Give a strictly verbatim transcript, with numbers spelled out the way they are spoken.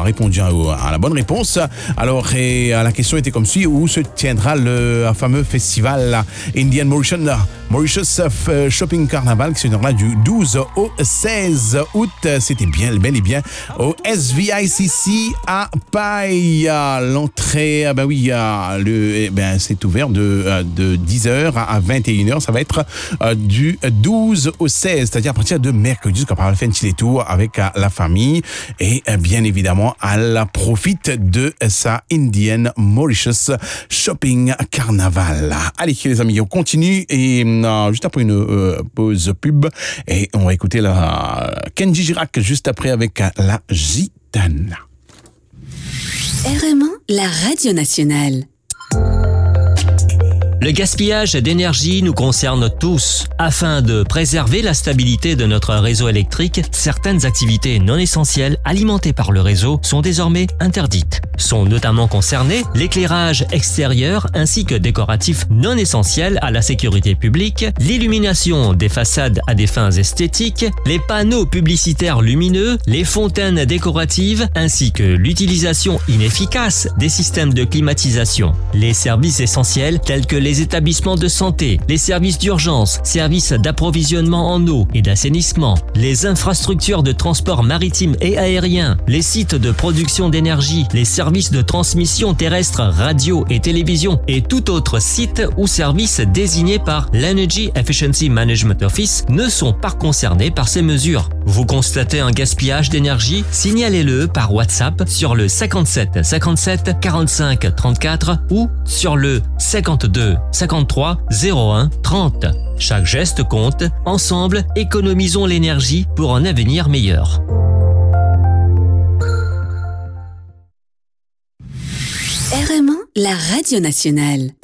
répondu à, à la bonne réponse. Alors, et, la question était comme suit, où se tiendra le fameux festival Indian Mauritius, Mauritius Shopping Carnaval qui se tiendra du douze au seize août. C'était bien, bel et bien au S V I C C à Paille. L'entrée, ben oui, le, ben c'est ouvert de, de dix heures à vingt et une heures. Ça va être du douze au seize, c'est-à-dire à partir de mercredi, qu'on va faire un petit tour avec la famille et bien évidemment, elle profite de sa Indian Mauritius Shopping Carnaval. Allez les amis, on continue et euh, juste après une euh, pause pub et on va écouter la Kenji Girac juste après avec la Gitane. R M un, la radio nationale. Le gaspillage d'énergie nous concerne tous. Afin de préserver la stabilité de notre réseau électrique, certaines activités non essentielles alimentées par le réseau sont désormais interdites. Sont notamment concernés l'éclairage extérieur ainsi que décoratif non essentiel à la sécurité publique, l'illumination des façades à des fins esthétiques, les panneaux publicitaires lumineux, les fontaines décoratives ainsi que l'utilisation inefficace des systèmes de climatisation. Les services essentiels tels que les établissements de santé, les services d'urgence, services d'approvisionnement en eau et d'assainissement, les infrastructures de transport maritime et aérien, les sites de production d'énergie, les services de transmission terrestre, radio et télévision et tout autre site ou service désigné par l'Energy Efficiency Management Office ne sont pas concernés par ces mesures. Vous constatez un gaspillage d'énergie? Signalez-le par WhatsApp sur le cinquante-sept cinquante-sept quarante-cinq trente-quatre ou sur le cinquante-deux cinquante-trois zéro un trente. Chaque geste compte. Ensemble, économisons l'énergie pour un avenir meilleur. R M un, la radio nationale.